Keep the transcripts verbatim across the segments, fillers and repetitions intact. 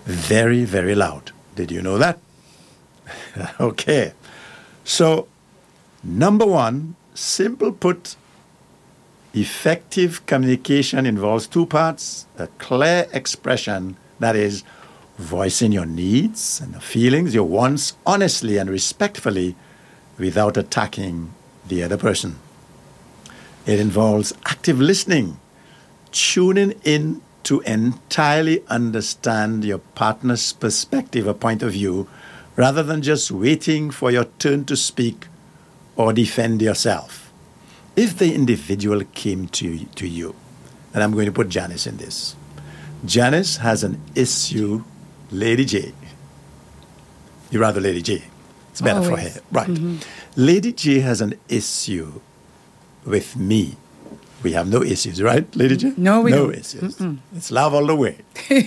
very, very loud. Did you know that? Okay. So, number one, simple put, effective communication involves two parts: a clear expression, that is, voicing your needs and feelings, your wants honestly and respectfully without attacking the other person. It involves active listening, tuning in to entirely understand your partner's perspective or point of view rather than just waiting for your turn to speak or defend yourself. If the individual came to, to you, and I'm going to put Janice in this. Janice has an issue, Lady J. You rather Lady J. It's better Always. for her. Right. Mm-hmm. Lady J has an issue with me. We have no issues, right, Lady J? No, we no don't. issues. Mm-mm. It's love all the way.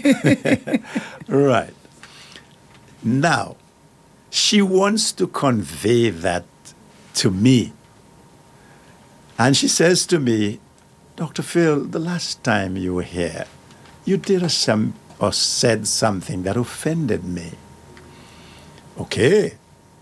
Right. Now, she wants to convey that to me. And she says to me, Doctor Phil, the last time you were here, you did a some or said something that offended me. Okay.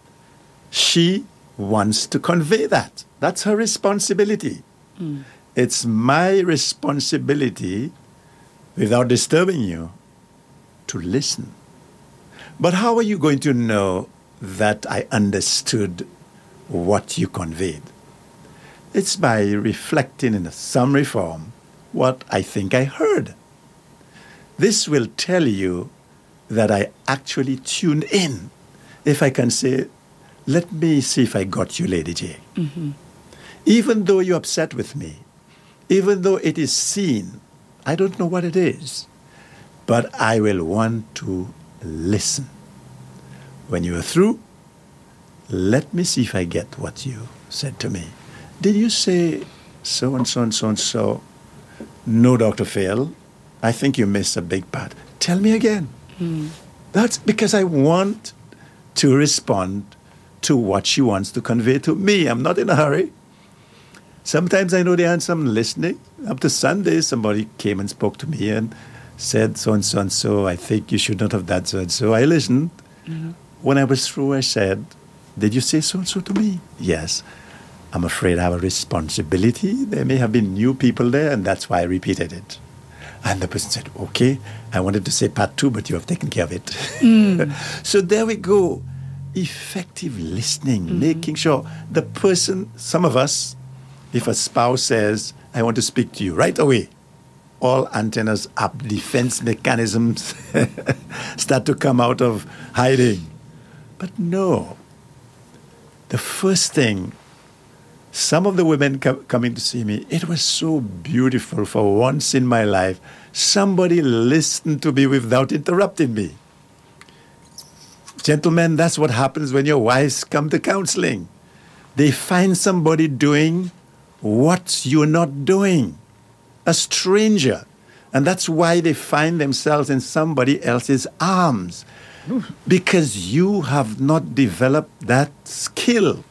She wants to convey that. That's her responsibility. Mm. It's my responsibility, without disturbing you, to listen. But how are you going to know that I understood what you conveyed? It's by reflecting in some reform what I think I heard. This will tell you that I actually tuned in. If I can say, let me see if I got you, Lady J. Mm-hmm. Even though you're upset with me, even though it is seen, I don't know what it is, but I will want to listen. When you are through, let me see if I get what you said to me. Did you say so and so and so and so? No, Doctor Phil. I think you missed a big part. Tell me again. Mm. That's because I want to respond to what she wants to convey to me. I'm not in a hurry. Sometimes I know the answer. I'm listening. Up to Sunday, somebody came and spoke to me and said so and so and so. I think you should not have done so and so. I listened. Mm-hmm. When I was through, I said, did you say so and so to me? Yes. I'm afraid I have a responsibility. There may have been new people there, and that's why I repeated it. And the person said, okay, I wanted to say part two, but you have taken care of it. Mm. So there we go. Effective listening, mm-hmm. making sure the person, some of us, if a spouse says, I want to speak to you right away, all antennas up, defense mechanisms start to come out of hiding. But no. The first thing, some of the women co- coming to see me, it was so beautiful for once in my life. Somebody listened to me without interrupting me. Gentlemen, that's what happens when your wives come to counseling. They find somebody doing what you're not doing, a stranger. And that's why they find themselves in somebody else's arms. Because you have not developed that skill.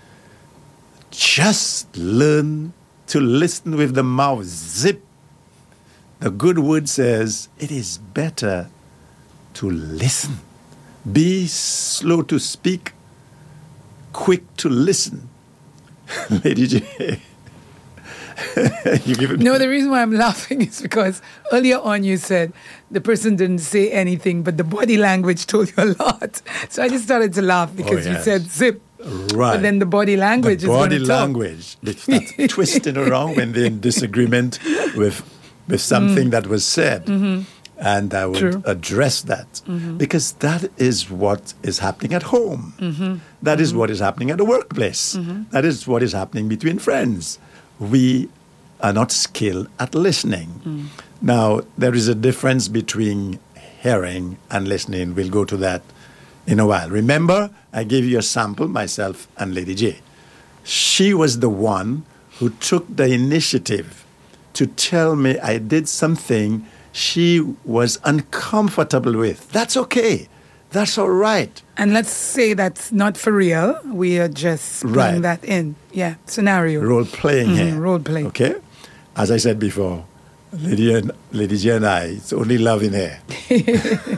Just learn to listen with the mouth zip. The good word says it is better to listen. Be slow to speak, quick to listen. Lady J. You give it No, the reason why I'm laughing is because earlier on you said the person didn't say anything, but the body language told you a lot. So I just started to laugh because Oh, yes. you said zip. Right. But then the body language the is body going to talk. language. They start twisting around when they're in disagreement with with something Mm. that was said. Mm-hmm. And I would True. address that. Mm-hmm. Because that is what is happening at home. Mm-hmm. That is Mm-hmm. what is happening at the workplace. Mm-hmm. That is what is happening between friends. We are not skilled at listening. Mm. Now, there is a difference between hearing and listening. We'll go to that in a while. Remember, I gave you a sample, myself and Lady J. She was the one who took the initiative to tell me I did something she was uncomfortable with. That's okay. That's all right. And let's say that's not for real. We are just putting Right. that in. Yeah, scenario. Role playing Mhm, here. role play. Okay? As I said before, Lady, and, Lady J and I, it's only love in here.